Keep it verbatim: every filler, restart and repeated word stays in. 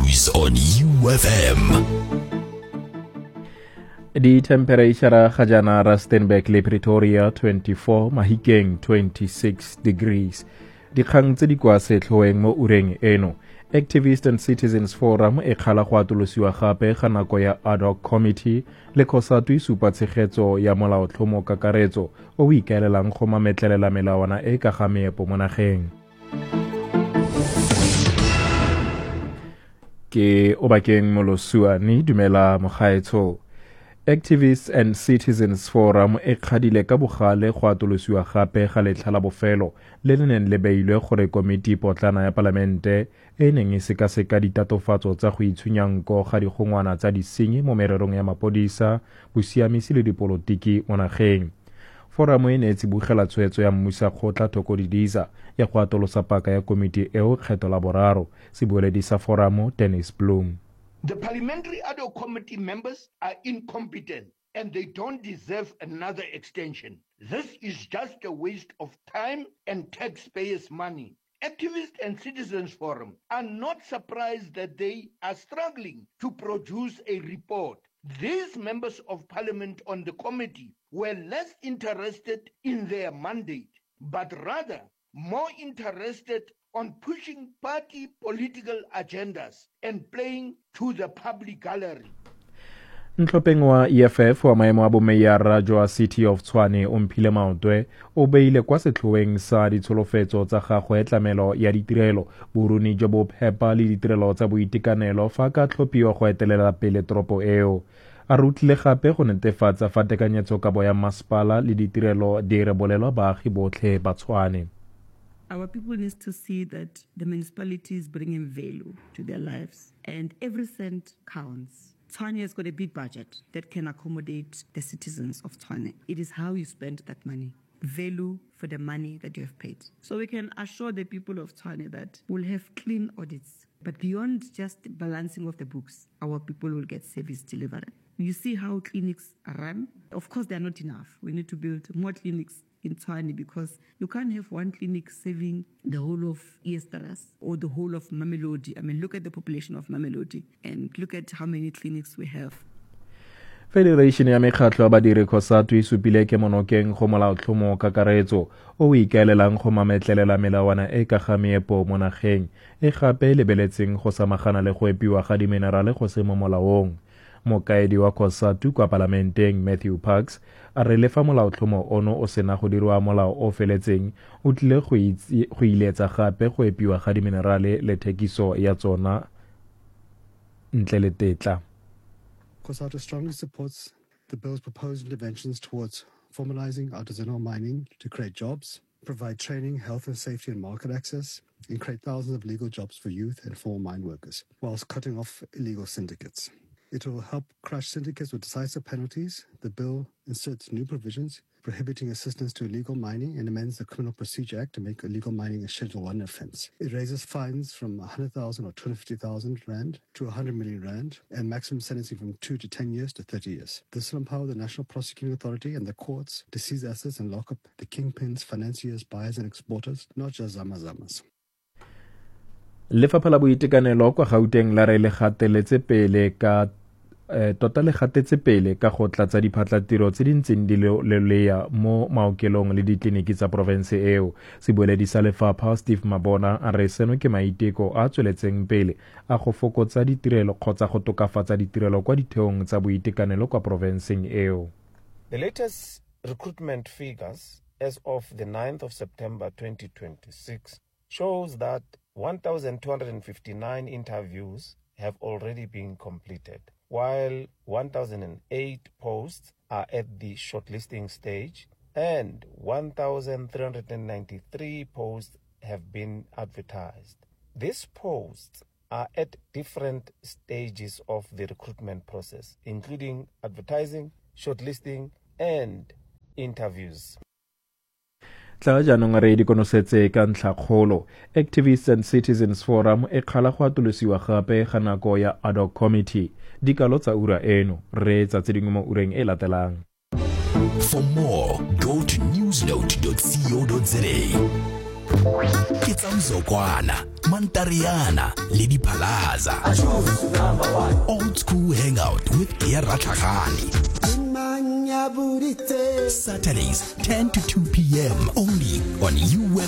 news on U F M. Di temperature ga jana Rustenburg le Pretoria twenty-four, Mahikeng twenty-six degrees. Dikgang tse di kwa setlhoeng mo ureng eno. Activist and Citizens Forum e kgala go atolosiwa gape ga nako ya ad hoc committee le COSATU e supa tshegetso ya molaotlhomo kakaretso o o ikaelelang go mametlelela melawana e ka ga meepo mo nageng. Ke Obakeng Molosuani dumela mogaetsho. Activists and Citizens Forum e kgadile ka bogale go atolosiwa gape ga letlha la bofelo le le neng le beilwe gore komiti potlana ya palamente e neng e sekaseka ditatofatso tsa go itshunyanko ga digongwana tsa disenyi mo mererong ya mapodisa, bosiamisi le dipolotiki mo nageng. Forum e ne e tsibogela tshwetso ya mmusakgotla Thoko Didiza ya go atolosa paka ya komiti eo kgetho la boraro, sebueledi sa Forum Dennis Bloom. The parliamentary ad hoc committee members are incompetent and they don't deserve another extension. This is just a waste of time and taxpayers' money. Activists and Citizens Forum are not surprised that they are struggling to produce a report. These members of parliament on the committee were less interested in their mandate, but rather more interested on pushing party political agendas and playing to the public gallery. Ntlhopheng wa E F F wa maemo a bomeyara jwa City of Tshwane o Mphile Maotwe o beile kwa setlhoeng sa ditsholofetso tsa gagwe tlamelo ya ditirelo, boruni jo bo phepa le ditirelo tsa boitekanelo fa ka tlhophiwa go etelela pele toropo eo. A rutlile gape go netefatsa fa tekanyetsokabo ya masepala le ditirelo di rebolelwa baagi botlhe ba Tshwane. Our people need to see that the municipality is bringing value to their lives and every cent counts. Tshwane has got a big budget that can accommodate the citizens of Tshwane. It is how you spend that money. Value for the money that you have paid. So we can assure the people of Tshwane that we'll have clean audits. But beyond just the balancing of the books, our people will get service delivered. You see how clinics are run. Of course, they're not enough. We need to build more clinics in Tshwane because you can't have one clinic serving the whole of Eastras or the whole of Mamelodi. I mean, look at the population of Mamelodi and look at how many clinics we have. Federation ya mekgatlho ya badiri COSATU e supile ke monokeng go molaotlhomo kakaretso o o ikaelelang go mametlelela melawana e ka ga meepo mo nageng e gape lebeletseng go samagana le go epiwa ga diminerale go se mo molaong. Mokaedi wa COSATU kwa parlamenteng Matthew Parks a re le fa molaotlhomo ono o sena go dirwa molao o feletseng o tlile go iletsa gape go epiwa ga diminerale le thekiso ya tsona ntle le tetla. COSATU strongly supports the bill's proposed interventions towards formalizing artisanal mining to create jobs, provide training, health and safety and market access, and create thousands of legal jobs for youth and former mine workers, whilst cutting off illegal syndicates. It will help crush syndicates with decisive penalties. The bill inserts new provisions prohibiting assistance to illegal mining and amends the Criminal Procedure Act to make illegal mining a Schedule one offence. It raises fines from one hundred thousand or two hundred fifty thousand rand to one hundred million rand and maximum sentencing from two to ten years to thirty years. This will empower the National Prosecuting Authority and the courts to seize assets and lock up the kingpins, financiers, buyers and exporters, not just zamazamas. Lefapha la boitekanelo kwa Gauteng la re le gateletse pele ka Eh, tota le gatetse pele ka go tlatsa diphatlatiro tse di ntseng di lelea mo maokelong le ditleliniki tsa province eo. Sebueledi sa lefapha Steve Mabona a re seno ke maiteko a tsweletseng pele a go fokotsa ditirelo kgotsa go tokafatsa ditirelo kwa ditheong tsa boitekanelo kwa provinceng eo. The latest recruitment figures as of the ninth of September twenty twenty-six shows that one thousand two hundred fifty-nine interviews have already been completed, while one thousand eight posts are at the shortlisting stage and one thousand three hundred ninety-three posts have been advertised. These posts are at different stages of the recruitment process, including advertising, shortlisting, and interviews. Tla jaanong re di konosetse ka ntlhakgolo. Activists and Citizens Forum e kgala go atolosiwa gape ga nako ya ad hoc committee. Dikalo tsa ura eno re tsa tse dingwe mo ureng e latelang. For more, go to newsnote dot co dot za. Ke tsa Mzokwana, Mantariana, Lady Palaza. Old school hangout with Pierre Ratlagani. Saturdays, ten to two p m only on U F M.